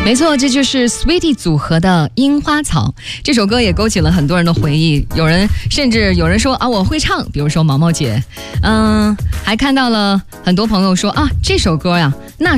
没错，这就是 Sweetie 组合的《樱花草》。这首歌也勾起了很多人的回忆，甚至有人说啊，我会唱，比如说毛毛姐。还看到了很多朋友说啊，这首歌呀，那